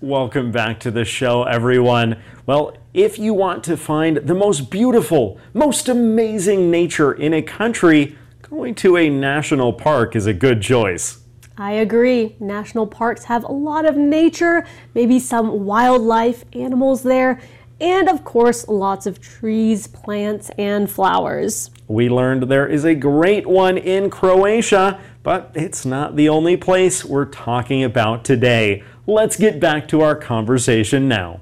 Welcome back to the show, everyone. Well, if you want to find the most beautiful, most amazing nature in a country, going to a national park is a good choice. I agree. National parks have a lot of nature, maybe some wildlife, animals there, and of course, lots of trees, plants, and flowers. We learned there is a great one in Croatia, but it's not the only place we're talking about today. Let's get back to our conversation now.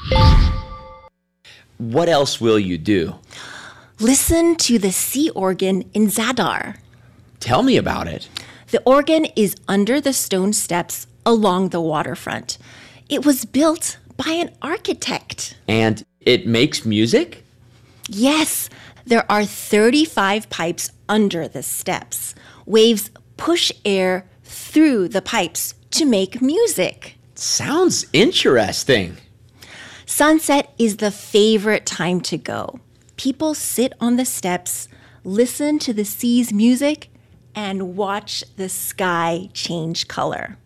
What else will you do? Listen to the sea organ in Zadar. Tell me about it. The organ is under the stone steps along the waterfront. It was built by an architect. And it makes music? Yes, there are 35 pipes under the steps. Waves push air through the pipes to make music. Sounds interesting. Sunset is the favorite time to go. People sit on the steps, listen to the sea's music, and watch the sky change color.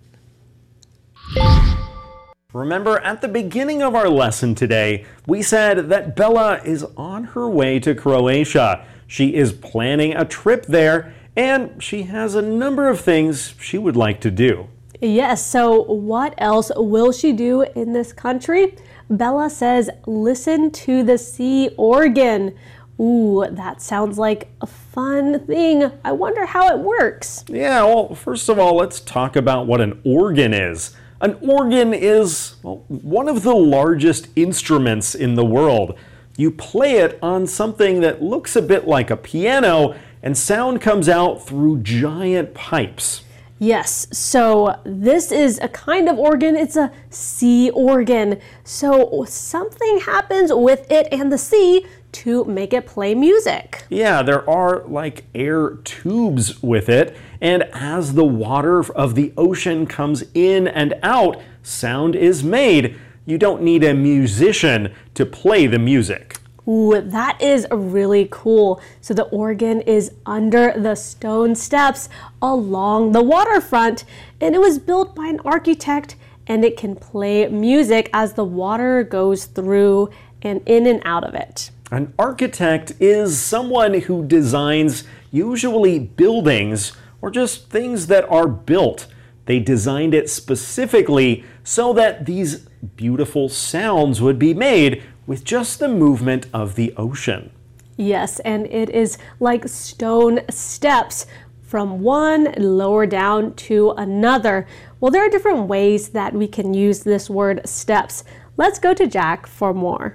Remember, at the beginning of our lesson today, we said that Bella is on her way to Croatia. She is planning a trip there, and she has a number of things she would like to do. Yes, so what else will she do in this country? Bella says, listen to the sea organ. Ooh, that sounds like a fun thing. I wonder how it works. Yeah, well, first of all, let's talk about what an organ is. An organ is, well, one of the largest instruments in the world. You play it on something that looks a bit like a piano, and sound comes out through giant pipes. Yes, so this is a kind of organ. It's a sea organ. So something happens with it and the sea to make it play music. Yeah, there are like air tubes with it, and as the water of the ocean comes in and out, sound is made. You don't need a musician to play the music. Ooh, that is really cool. So the organ is under the stone steps along the waterfront, and it was built by an architect, and it can play music as the water goes through and in and out of it. An architect is someone who designs usually buildings or just things that are built. They designed it specifically so that these beautiful sounds would be made with just the movement of the ocean. Yes, and it is like stone steps from one lower down to another. Well, there are different ways that we can use this word steps. Let's go to Jack for more.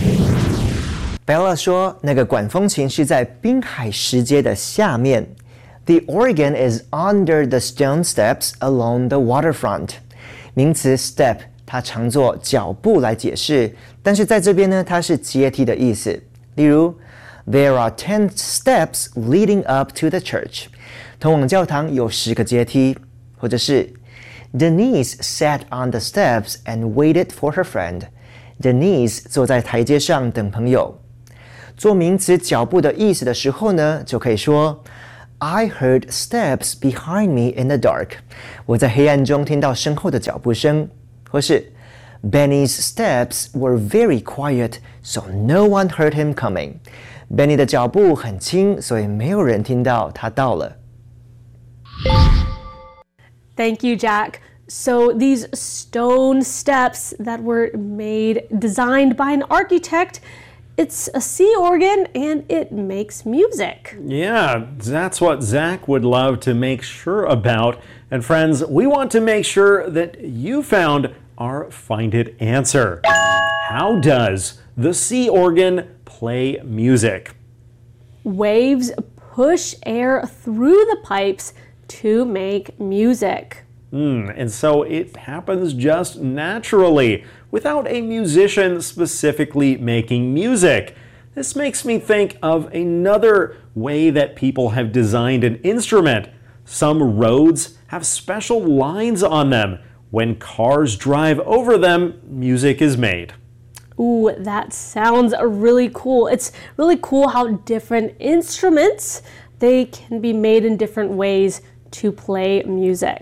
Bella 说，那个管风琴是在滨海石阶的下面。The organ is under the stone steps along the waterfront. 名词 step 它常做脚步来解释，但是在这边呢，它是阶梯的意思。例如 There are 10 steps leading up to the church. 通往教堂有10个阶梯，或者是 Denise sat on the steps and waited for her friend. Denise 坐在台阶上等朋友。做名词脚步的意思的时候呢，就可以说I heard steps behind me in the dark. 我在黑暗中听到身后的脚步声。或是 Benny's steps were very quiet, so no one heard him coming. Benny 的脚步很轻，所以没有人听到他到了。 Thank you, Jack. So these stone steps that were designed by an architect, it's a sea organ and it makes music. Yeah, that's what Zach would love to make sure about. And friends, we want to make sure that you found our Find It answer. How does the sea organ play music? Waves push air through the pipes to make music. And so it happens just naturally, without a musician specifically making music. This makes me think of another way that people have designed an instrument. Some roads have special lines on them. When cars drive over them, music is made. Ooh, that sounds really cool. It's really cool how different instruments, they can be made in different ways to play music.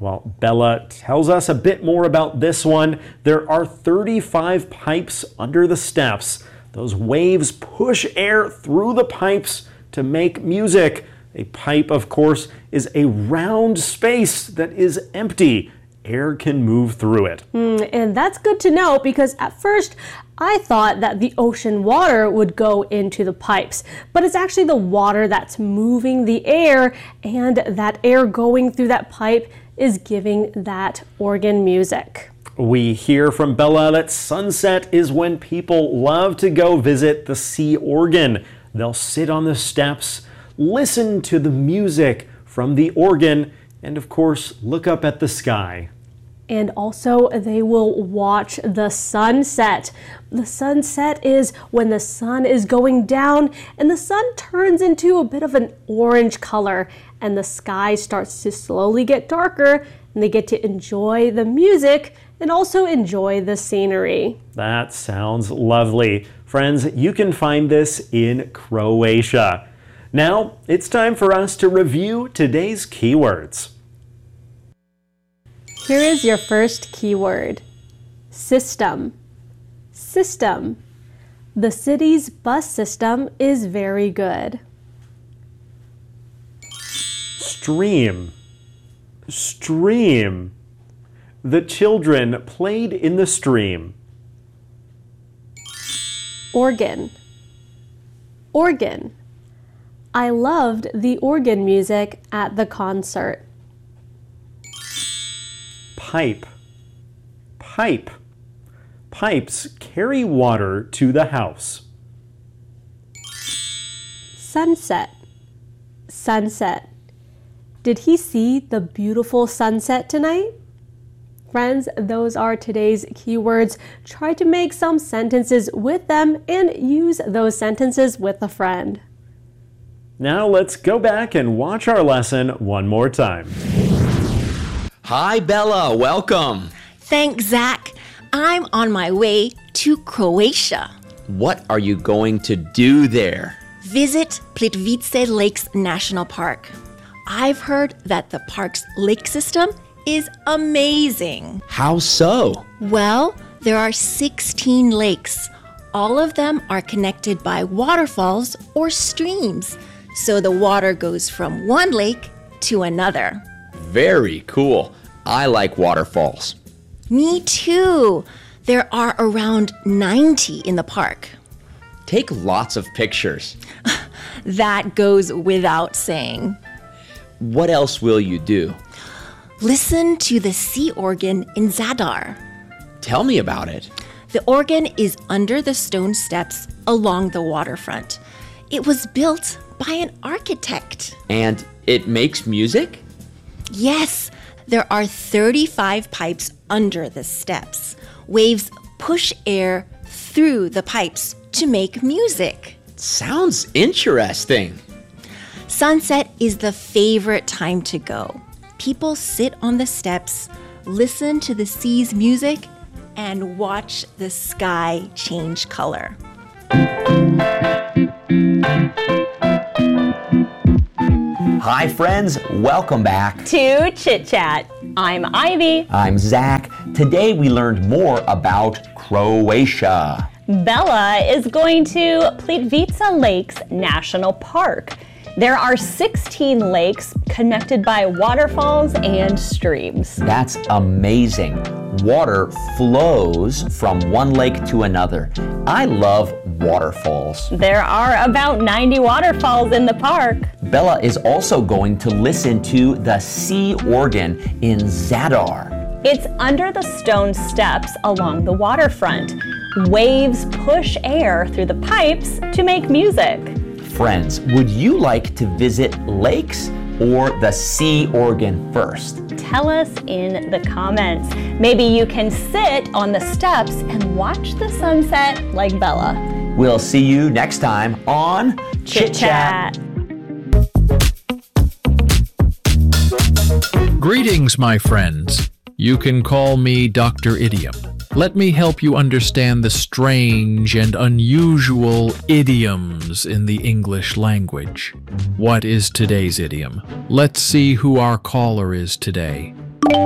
Well, Bella tells us a bit more about this one. There are 35 pipes under the steps. Those waves push air through the pipes to make music. A pipe, of course, is a round space that is empty. Air can move through it. And that's good to know because at first I thought that the ocean water would go into the pipes, but it's actually the water that's moving the air, and that air going through that pipe is giving that organ music. We hear from Bella that sunset is when people love to go visit the sea organ. They'll sit on the steps, listen to the music from the organ, and of course, look up at the sky. And also, they will watch the sunset. The sunset is when the sun is going down and the sun turns into a bit of an orange color and the sky starts to slowly get darker, and they get to enjoy the music and also enjoy the scenery. That sounds lovely. Friends, you can find this in Croatia. Now, it's time for us to review today's keywords. Here is your first keyword. System. System. The city's bus system is very good. Stream. Stream. The children played in the stream. Organ. Organ. I loved the organ music at the concert. Pipe. Pipe. Pipes carry water to the house. Sunset. Sunset. Did he see the beautiful sunset tonight? Friends, those are today's keywords. Try to make some sentences with them and use those sentences with a friend. Now let's go back and watch our lesson one more time. Hi, Bella. Welcome. Thanks, Zach. I'm on my way to Croatia. What are you going to do there? Visit Plitvice Lakes National Park. I've heard that the park's lake system is amazing. How so? Well, there are 16 lakes. All of them are connected by waterfalls or streams. So the water goes from one lake to another. Very cool. I like waterfalls. Me too. There are around 90 in the park. Take lots of pictures. That goes without saying. What else will you do? Listen to the sea organ in Zadar. Tell me about it. The organ is under the stone steps along the waterfront. It was built by an architect. And it makes music? Yes, there are 35 pipes under the steps. Waves push air through the pipes to make music. Sounds interesting. Sunset is the favorite time to go. People sit on the steps, listen to the sea's music, and watch the sky change color. Hi friends, welcome back to Chit Chat. I'm Ivy. I'm Zach. Today we learned more about Croatia. Bella is going to Plitvice Lakes National Park. There are 16 lakes connected by waterfalls and streams. That's amazing. Water flows from one lake to another. I love waterfalls. There are about 90 waterfalls in the park. Bella is also going to listen to the sea organ in Zadar. It's under the stone steps along the waterfront. Waves push air through the pipes to make music. Friends, would you like to visit lakes or the sea organ first? Tell us in the comments. Maybe you can sit on the steps and watch the sunset like Bella. We'll see you next time on Chit Chat. Greetings, my friends. You can call me Dr. Idiom. Let me help you understand the strange and unusual idioms in the English language. What is today's idiom? Let's see who our caller is today.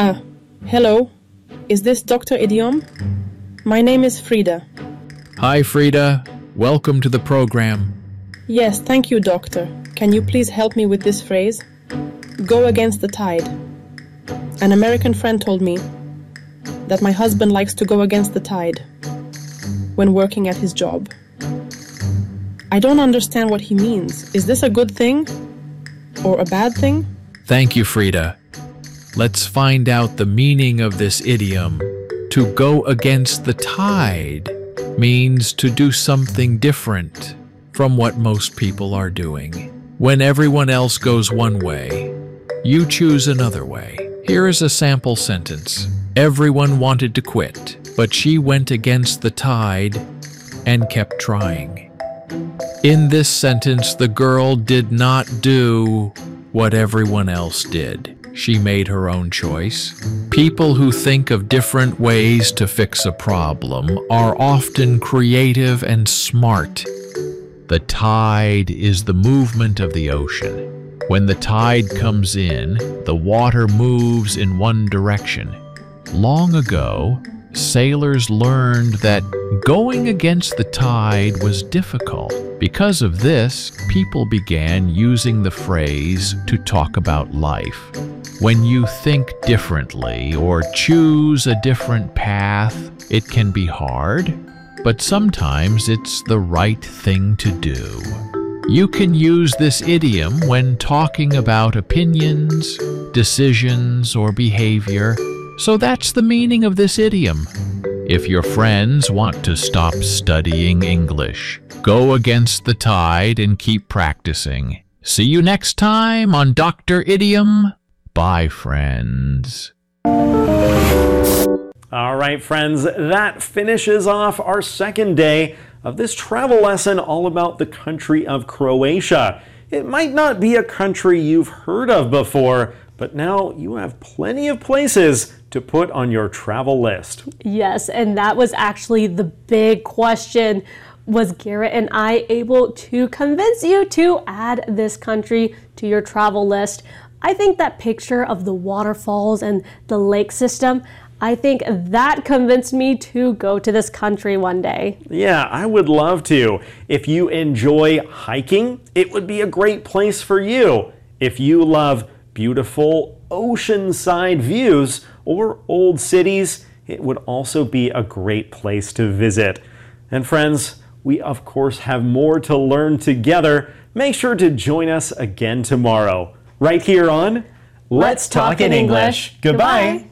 Hello. Is this Dr. Idiom? My name is Frida. Hi, Frida. Welcome to the program. Yes, thank you, doctor. Can you please help me with this phrase? Go against the tide. An American friend told me that my husband likes to go against the tide when working at his job. I don't understand what he means. Is this a good thing or a bad thing? Thank you, Frida. Let's find out the meaning of this idiom. To go against the tide means to do something different from what most people are doing. When everyone else goes one way, you choose another way. Here is a sample sentence. Everyone wanted to quit, but she went against the tide and kept trying. In this sentence, the girl did not do what everyone else did. She made her own choice. People who think of different ways to fix a problem are often creative and smart. The tide is the movement of the ocean. When the tide comes in, the water moves in one direction. Long ago, sailors learned that going against the tide was difficult. Because of this, people began using the phrase to talk about life. When you think differently or choose a different path, it can be hard, but sometimes it's the right thing to do. You can use this idiom when talking about opinions, decisions, or behavior. So that's the meaning of this idiom. If your friends want to stop studying English, go against the tide and keep practicing. See you next time on Dr. Idiom. Bye, friends. All right, friends, that finishes off our second day of this travel lesson all about the country of Croatia. It might not be a country you've heard of before, but now you have plenty of places to put on your travel list. Yes, and that was actually the big question. Was Garrett and I able to convince you to add this country to your travel list? I think that picture of the waterfalls and the lake system, I think that convinced me to go to this country one day. Yeah, I would love to. If you enjoy hiking, it would be a great place for you. If you love beautiful oceanside views or old cities, it would also be a great place to visit. And friends, we of course have more to learn together. Make sure to join us again tomorrow, right here on Let's Talk in English. Goodbye.